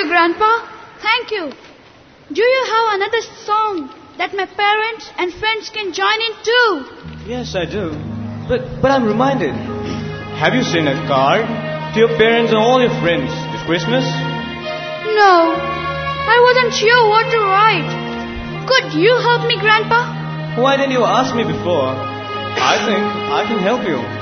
Grandpa. Thank you. Do you have another song that my parents and friends can join in too? Yes, I do. But I'm reminded. Have you sent a card to your parents and all your friends this Christmas? No. I wasn't sure what to write. Could you help me, Grandpa? Why didn't you ask me before? I think I can help you.